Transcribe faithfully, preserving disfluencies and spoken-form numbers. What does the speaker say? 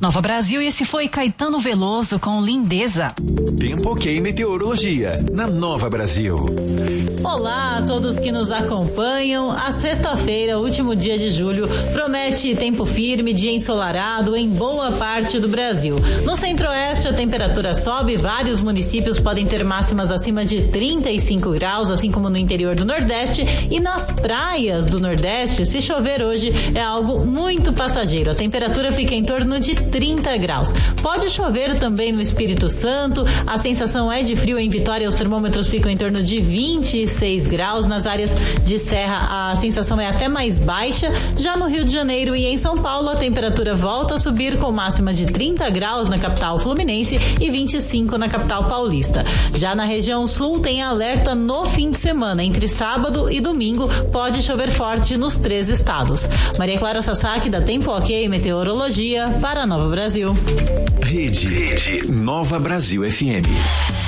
Nova Brasil, e esse foi Caetano Veloso com Lindeza. Tempo Ok Meteorologia, na Nova Brasil. Olá a todos que nos acompanham. A sexta-feira, último dia de julho, promete tempo firme, dia ensolarado em boa parte do Brasil. No centro-oeste, a temperatura sobe, vários municípios podem ter máximas acima de trinta e cinco graus, assim como no interior do Nordeste, e nas praias do Nordeste, se chover hoje, é algo muito passageiro. A temperatura fica em torno de trinta graus. Pode chover também no Espírito Santo, a sensação é de frio em Vitória, os termômetros ficam em torno de vinte e seis graus, nas áreas de serra a sensação é até mais baixa, já no Rio de Janeiro e em São Paulo a temperatura volta a subir com máxima de trinta graus na capital fluminense e vinte e cinco na capital paulista. Já na região sul tem alerta no fim de semana, entre sábado e domingo pode chover forte nos três estados. Maria Clara Sasaki da Tempo Ok Meteorologia para Nova Brasil. Rede, Rede Nova Brasil F M.